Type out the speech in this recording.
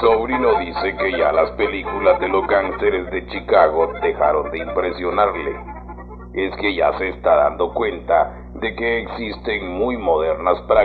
sobrino dice que ya las películas de los gángsteres de Chicago dejaron de impresionarle. Es que ya se está dando cuenta de que existen muy modernas